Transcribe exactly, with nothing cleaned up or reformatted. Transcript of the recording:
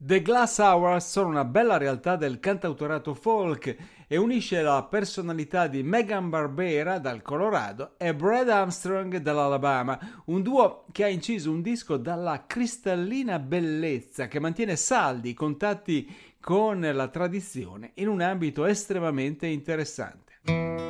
The Glass Hours sono una bella realtà del cantautorato folk e unisce la personalità di Megan Barbera dal Colorado e Brad Armstrong dall'Alabama, un duo che ha inciso un disco dalla cristallina bellezza che mantiene saldi i contatti con la tradizione in un ambito estremamente interessante.